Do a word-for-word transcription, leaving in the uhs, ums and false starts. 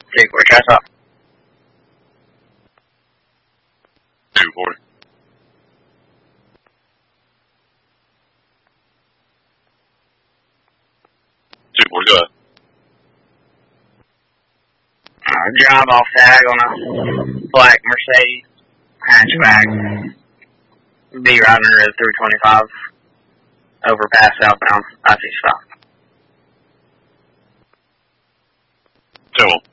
two four, try stop. two four. two four, go ahead. Uh, drive off tag on a black Mercedes hatchback. Be riding road three twenty-five. Overpass southbound I sixty-five. Two one.